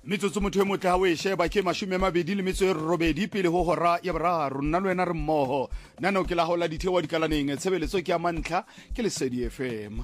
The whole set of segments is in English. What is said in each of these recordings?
Metsotso motho e motle ha o e sheba ke 28 pele ho hora ya boraro nna le wena re mmoho nana o ke la hola dithewa dikalaneng tshebeletso ke ya mantlha ke Lesedi FM.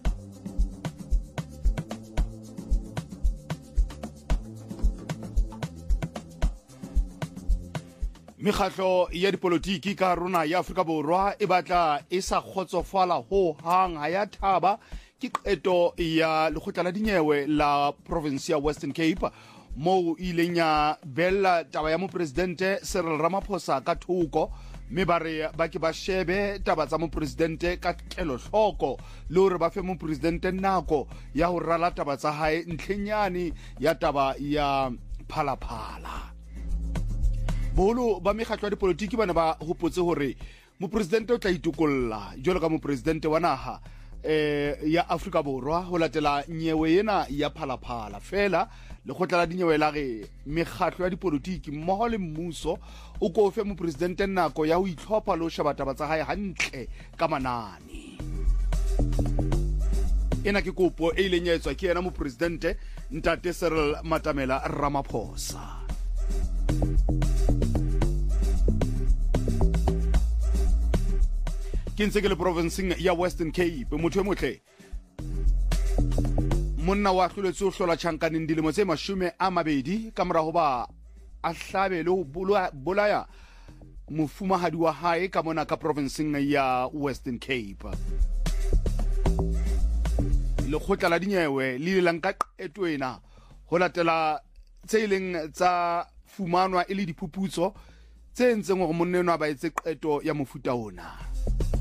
Mekgatlo ya dipolotiki ka rona ya Afrika Borwa e batla e sa kgotsofala ho hang ha ya thaba ke qeto ya lekgotla la dinyewe la province ya Western Cape mo ileng ya bella taba ya mo presidente Cyril Ramaphosa ka thoko mme ba re ba ke ba shebe taba tsa mo presidente ka kelo hloko le hore ba fe mo presidente nako ya ho rala taba tsa hae ntlhenyane ya taba ya phalaphala. Bolo ba mekgatlo ya dipolotiki bana ba hopotse hore mo presidente o tla itukolla jwalo ka mo presidente wa naha ya Afrika Borwa ho latela nyewe ena ya phalaphala fela lekgotla la dinyewe la re mekgatlo ya dipolotiki mmoho le mmuso o ko fe mo presidente nako ya ho itlhopha lo sheba taba tsa hae hantle ka manane. Ena ke kopo e ileng ya etswa ke yena mo presidente Ntate Cyril Matamela Ramaphosa. Ke ntse ke le provinceng ya Western Cape motho e motle monna wa hloletse o hlola tjhankaneng dilemo tse 20 ka mora ho ba a hlabe le ho bolaya mofumahadi wa hae ka mona ka provinceng ya Western Cape. Lekgotla la dinyewe le ile nka qeto ena ho latela tse ileng tsa fumanwa e le diphuputso tse ntseng hore monna enwa ba etse qeto ya mofuta ona.